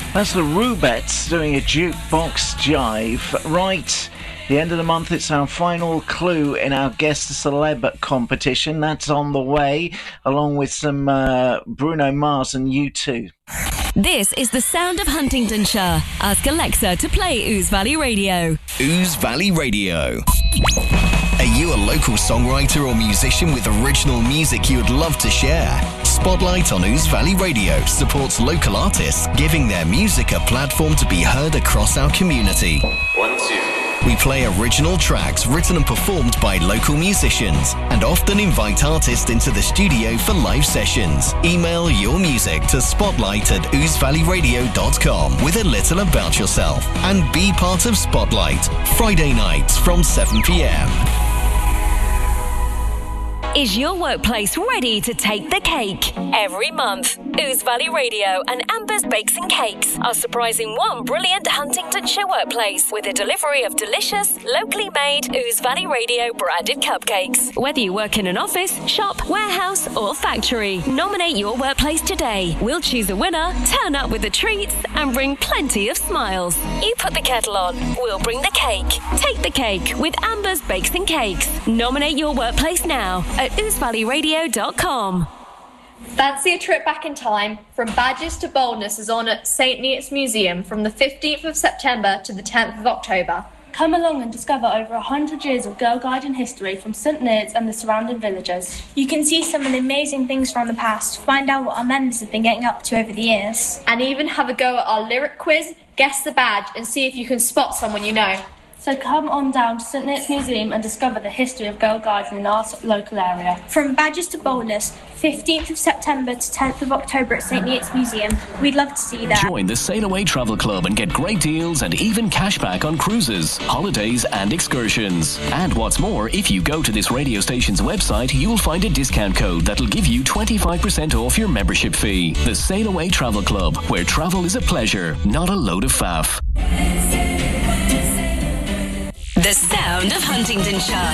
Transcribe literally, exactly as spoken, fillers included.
That's the Rubettes doing a jukebox jive. Right, the end of the month, it's our final clue in our Guess the Celeb competition. That's on the way, along with some uh, Bruno Mars and U two. This is the sound of Huntingdonshire. Ask Alexa to play Ouse Valley Radio. Ouse Valley Radio. Are you a local songwriter or musician with original music you would love to share? Spotlight on Ouse Valley Radio supports local artists, giving their music a platform to be heard across our community. One, two. We play original tracks written and performed by local musicians and often invite artists into the studio for live sessions. Email your music to spotlight at ouse valley radio dot com with a little about yourself and be part of Spotlight, Friday nights from seven p.m. Is your workplace ready to take the cake? Every month, Ouse Valley Radio and Amber's Bakes and Cakes are surprising one brilliant Huntingdonshire workplace with a delivery of delicious, locally made Ouse Valley Radio branded cupcakes. Whether you work in an office, shop, warehouse or factory, nominate your workplace today. We'll choose a winner, turn up with the treats and bring plenty of smiles. You put the kettle on, we'll bring the cake. Take the cake with Amber's Bakes and Cakes. Nominate your workplace now at ouse valley radio dot com. Fancy a trip back in time? From Badges to Boldness is on at St Neots Museum from the fifteenth of September to the tenth of October. Come along and discover over one hundred years of Girl Guiding history from St Neots and the surrounding villages. You can see some of the amazing things from the past, find out what our members have been getting up to over the years. And even have a go at our lyric quiz, guess the badge and see if you can spot someone you know. So come on down to St Neots Museum and discover the history of Girl Guides in our local area. From Badges to Boldness, fifteenth of September to tenth of October at St Neots Museum. We'd love to see you there. Join the Sail Away Travel Club and get great deals and even cashback on cruises, holidays and excursions. And what's more, if you go to this radio station's website, you'll find a discount code that'll give you twenty-five percent off your membership fee. The Sail Away Travel Club, where travel is a pleasure, not a load of faff. The sound of Huntingdonshire.